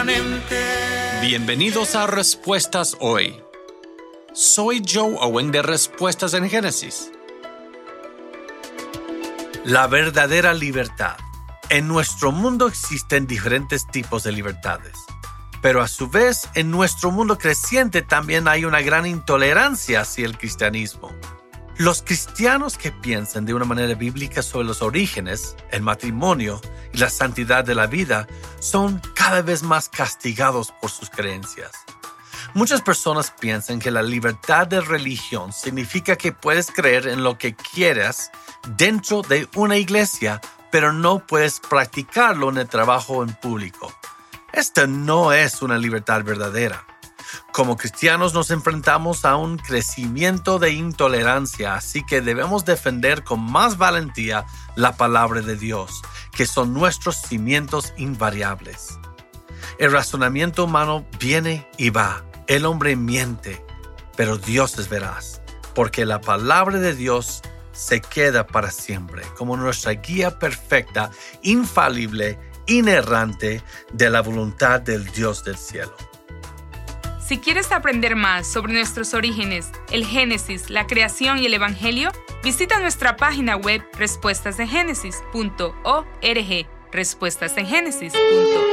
permanente. Bienvenidos a Respuestas Hoy. Soy Joe Owen de Respuestas en Génesis. La verdadera libertad. En nuestro mundo existen diferentes tipos de libertades, pero a su vez en nuestro mundo creciente también hay una gran intolerancia hacia el cristianismo. Los cristianos que piensan de una manera bíblica sobre los orígenes, el matrimonio y la santidad de la vida son cada vez más castigados por sus creencias. Muchas personas piensan que la libertad de religión significa que puedes creer en lo que quieras dentro de una iglesia, pero no puedes practicarlo en el trabajo en público. Esta no es una libertad verdadera. Como cristianos nos enfrentamos a un crecimiento de intolerancia, así que debemos defender con más valentía la palabra de Dios, que son nuestros cimientos invariables. El razonamiento humano viene y va. El hombre miente, pero Dios es veraz, porque la palabra de Dios se queda para siempre como nuestra guía perfecta, infalible, inerrante de la voluntad del Dios del cielo. Si quieres aprender más sobre nuestros orígenes, el Génesis, la creación y el Evangelio, visita nuestra página web respuestasengénesis.org, respuestasengénesis.org.